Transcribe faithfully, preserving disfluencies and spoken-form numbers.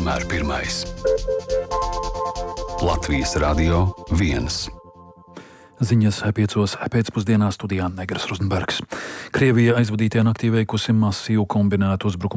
vienmēr pirmais. Latvijas Radio viens. Ziņas piecos pēcpusdienā studijā Negras Rozenbergs. Krievija aizvadītajā naktī veikusi masīvu kombinētu uzbrukumu